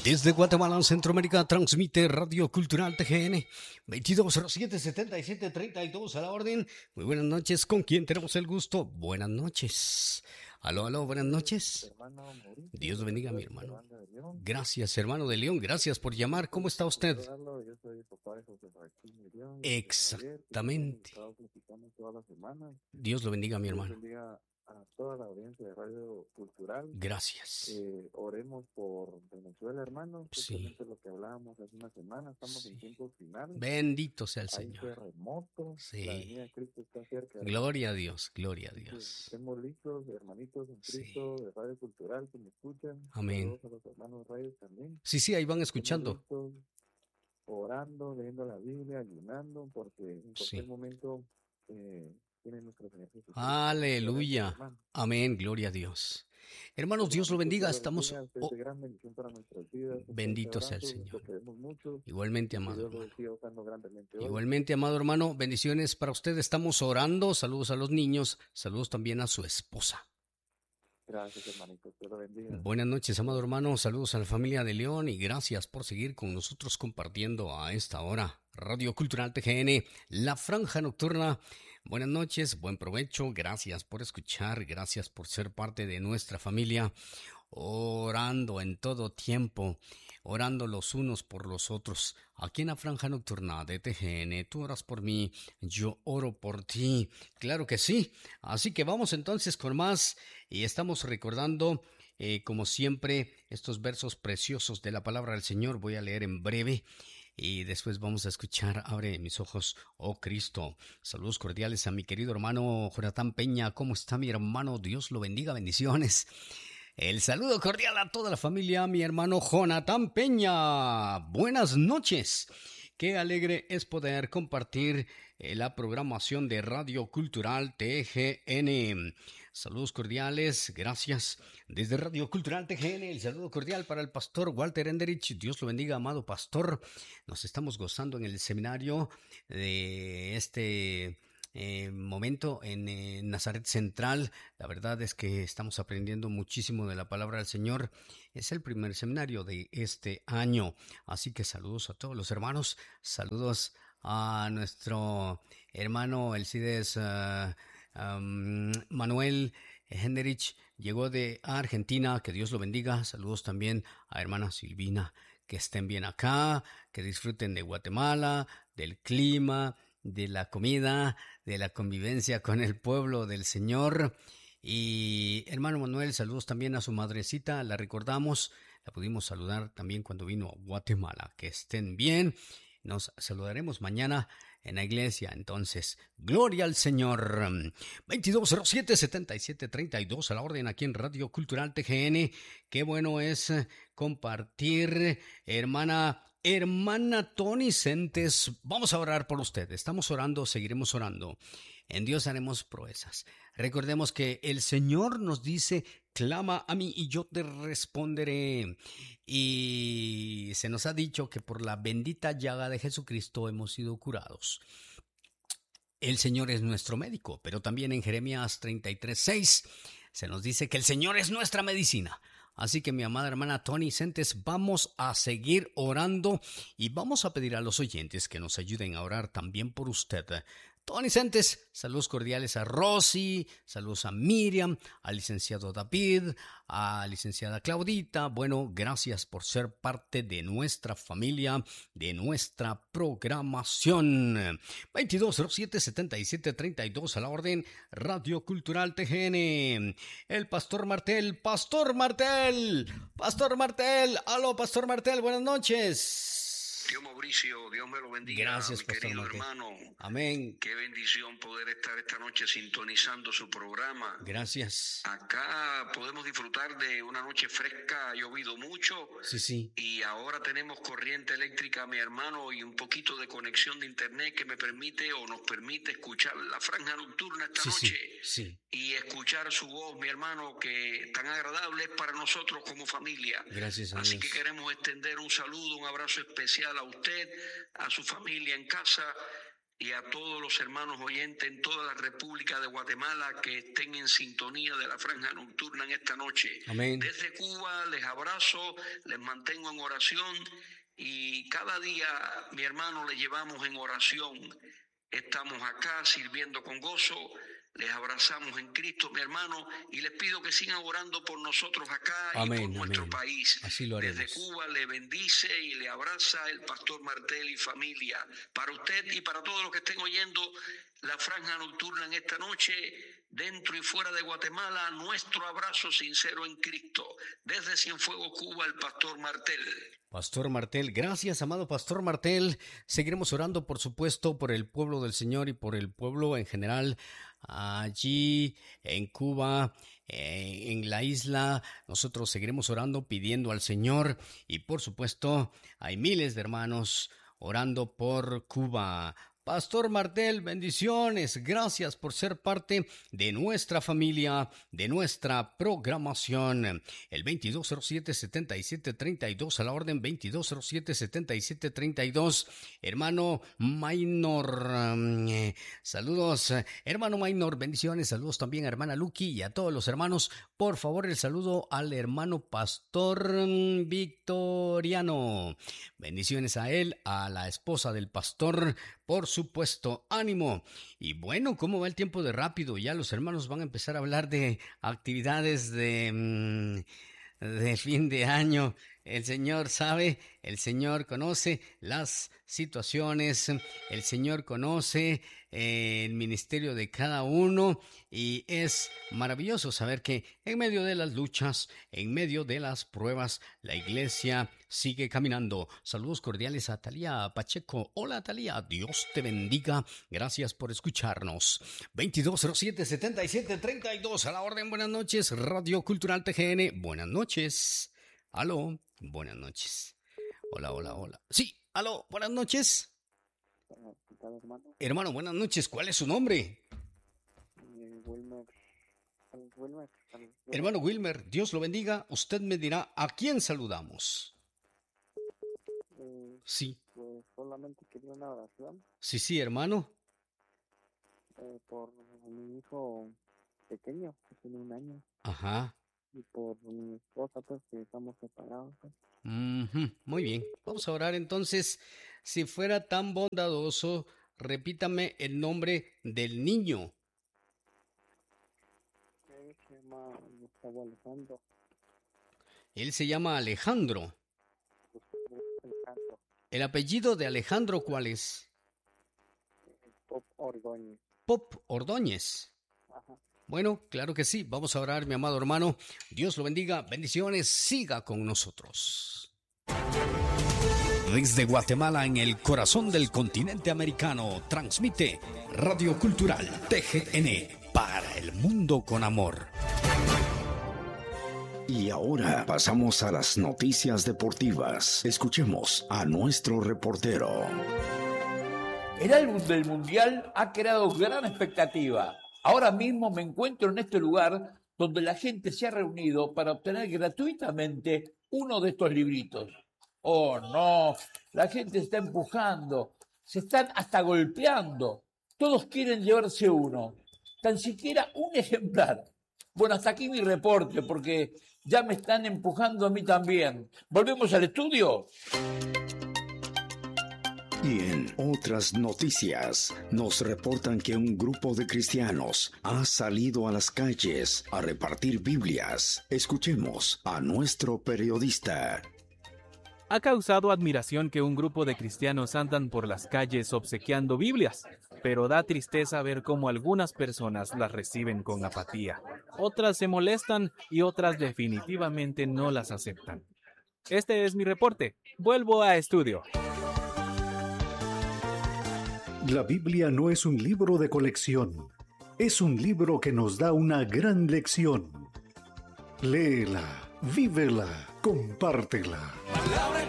Desde Guatemala, Centroamérica, transmite Radio Cultural TGN 2207-7732 a la orden. Muy buenas noches, ¿con quién tenemos el gusto? Buenas noches. Aló, aló, buenas noches. Dios lo bendiga, mi hermano. Gracias, hermano de León, gracias por llamar. ¿Cómo está usted? Exactamente. Dios lo bendiga, mi hermano. A toda la audiencia de Radio Cultural. Gracias. Oremos por Venezuela, hermano. Sí. Justamente lo que hablábamos hace una semana. Estamos en tiempos finales. Bendito sea el Hay Señor. terremotos. Sí. La venida de Cristo está cerca. Gloria a Dios, gloria a Dios. Estemos listos, hermanitos en Cristo, de Radio Cultural, que me escuchan. Amén. Saludos a los hermanos radios también. Sí, ahí van escuchando. Listos, orando, leyendo la Biblia, ayunando, porque en cualquier momento tiene nuestro Señor Jesucristo. Aleluya. Amén, gloria a Dios. Hermanos, Dios lo bendiga. Estamos... gran bendición para nuestras vidas. Bendito sea el Señor. Mucho. Igualmente, amado hermano. Igualmente, amado hermano, bendiciones para usted. Estamos orando. Saludos a los niños. Saludos también a su esposa. Gracias, hermanito. Dios lo bendiga. Buenas noches, amado hermano. Saludos a la familia de León y gracias por seguir con nosotros compartiendo a esta hora. Radio Cultural TGN, La Franja Nocturna. Buenas noches, buen provecho. Gracias por escuchar. Gracias por ser parte de nuestra familia. Orando en todo tiempo, orando los unos por los otros. Aquí en la Franja Nocturna de TGN, tú oras por mí, yo oro por ti. Claro que sí. Así que vamos entonces con más y estamos recordando, como siempre, estos versos preciosos de la palabra del Señor. Voy a leer en breve. Y después vamos a escuchar Abre mis ojos, oh Cristo. Saludos cordiales a mi querido hermano Jonathan Peña. ¿Cómo está mi hermano? Dios lo bendiga, bendiciones. El saludo cordial a toda la familia, mi hermano Jonathan Peña. Buenas noches. Qué alegre es poder compartir la programación de Radio Cultural TGN. Saludos cordiales, gracias. Desde Radio Cultural TGN, el saludo cordial para el pastor Walter Enderich. Dios lo bendiga, amado pastor. Nos estamos gozando en el seminario de este momento en Nazaret Central. La verdad es que estamos aprendiendo muchísimo de la palabra del Señor. Es el primer seminario de este año. Así que saludos a todos los hermanos. Saludos a nuestro hermano Elcides Manuel Henderich. Llegó de Argentina. Que Dios lo bendiga. Saludos también a hermana Silvina. Que estén bien acá. Que disfruten de Guatemala, del clima, de la comida, de la convivencia con el pueblo del Señor. Y hermano Manuel, saludos también a su madrecita, la recordamos, la pudimos saludar también cuando vino a Guatemala. Que estén bien, nos saludaremos mañana en la iglesia. Entonces, gloria al Señor. 2207-7732 a la orden aquí en Radio Cultural TGN. Qué bueno es compartir, hermana Tony Centes. Vamos a orar por usted. Estamos orando, seguiremos orando. En Dios haremos proezas. Recordemos que el Señor nos dice: clama a mí y yo te responderé. Y se nos ha dicho que por la bendita llaga de Jesucristo hemos sido curados. El Señor es nuestro médico, pero también en Jeremías 33:6 se nos dice que el Señor es nuestra medicina. Así que mi amada hermana Tony Centes, vamos a seguir orando y vamos a pedir a los oyentes que nos ayuden a orar también por usted. Tony Centes, saludos cordiales a Rosy, saludos a Miriam, al licenciado David, a licenciada Claudita. Bueno, gracias por ser parte de nuestra familia, de nuestra programación. 2207-7732 a la orden, Radio Cultural TGN. El Pastor Martel, aló Pastor Martel, buenas noches. Tío Mauricio, Dios me lo bendiga. Gracias, mi Pastor querido Martel. hermano. Amén. Qué bendición poder estar esta noche sintonizando su programa. Gracias. Acá podemos disfrutar de una noche fresca, ha llovido mucho. Sí. Y ahora tenemos corriente eléctrica, mi hermano, y un poquito de conexión de internet que me permite o nos permite escuchar la franja nocturna esta noche. Sí. Y escuchar su voz, mi hermano, que tan agradable es para nosotros como familia. Gracias a Así Dios. que queremos extender un saludo, un abrazo especial a usted, a su familia en casa, y a todos los hermanos oyentes en toda la República de Guatemala que estén en sintonía de la Franja Nocturna en esta noche. Amén. Desde Cuba les abrazo, les mantengo en oración y cada día, mi hermano, le llevamos en oración. Estamos acá sirviendo con gozo. Les abrazamos en Cristo, mi hermano, y les pido que sigan orando por nosotros acá. Amén, y por nuestro país. Así lo haremos. Desde Cuba le bendice y le abraza el pastor Martel y familia. Para usted y para todos los que estén oyendo la Franja Nocturna en esta noche, dentro y fuera de Guatemala, nuestro abrazo sincero en Cristo. Desde Cienfuegos, Cuba, el pastor Martel. Pastor Martel, gracias, amado Pastor Martel. Seguiremos orando, por supuesto, por el pueblo del Señor y por el pueblo en general. Allí en Cuba, en la isla, nosotros seguiremos orando, pidiendo al Señor, y por supuesto hay miles de hermanos orando por Cuba. Pastor Martel, bendiciones, gracias por ser parte de nuestra familia, de nuestra programación. El 2207-7732, a la orden 2207-7732. Hermano Maynor, saludos, hermano Maynor, bendiciones, saludos también a hermana Lucky y a todos los hermanos. Por favor, el saludo al hermano Pastor Victoriano. Bendiciones a él, a la esposa del pastor, por supuesto, ánimo. Y bueno, ¿cómo va el tiempo de rápido? Ya los hermanos van a empezar a hablar de actividades de fin de año. El Señor sabe, el Señor conoce las situaciones, el Señor conoce el ministerio de cada uno, y es maravilloso saber que en medio de las luchas, en medio de las pruebas, la iglesia sigue caminando. Saludos cordiales a Talía Pacheco. Hola Talía, Dios te bendiga. Gracias por escucharnos. 2207-7732, a la orden. Buenas noches, Radio Cultural TGN. Buenas noches. Aló, buenas noches. Hola, hola, hola. Sí, aló, buenas noches. Hermano, buenas noches. ¿Cuál es su nombre? Wilmer. Hermano Wilmer, Dios lo bendiga. Usted me dirá a quién saludamos. Sí. Pues solamente quería una oración. Sí, hermano. Por mi hijo pequeño, que tiene 1 año. Ajá. Y por mi esposa, pues, que estamos separados. Pues. Muy bien. Vamos a orar entonces. Si fuera tan bondadoso, repítame el nombre del niño. Se llama Gustavo Alejandro. Él se llama Alejandro. Alejandro. ¿El apellido de Alejandro cuál es? Pop Ordóñez. Pop Ordóñez. Ajá. Bueno, claro que sí. Vamos a orar, mi amado hermano. Dios lo bendiga. Bendiciones. Siga con nosotros. Desde Guatemala, en el corazón del continente americano, transmite Radio Cultural TGN para el mundo con amor. Y ahora pasamos a las noticias deportivas. Escuchemos a nuestro reportero. El álbum del Mundial ha creado gran expectativa. Ahora mismo me encuentro en este lugar donde la gente se ha reunido para obtener gratuitamente uno de estos libritos. ¡Oh, no! La gente está empujando, se están hasta golpeando. Todos quieren llevarse uno, tan siquiera un ejemplar. Bueno, hasta aquí mi reporte, porque ya me están empujando a mí también. ¿Volvemos al estudio? Y en otras noticias, nos reportan que un grupo de cristianos ha salido a las calles a repartir Biblias. Escuchemos a nuestro periodista. Ha causado admiración que un grupo de cristianos andan por las calles obsequiando Biblias, pero da tristeza ver cómo algunas personas las reciben con apatía. Otras se molestan y otras definitivamente no las aceptan. Este es mi reporte. Vuelvo a estudio. La Biblia no es un libro de colección. Es un libro que nos da una gran lección. Léela, vívela, compártela.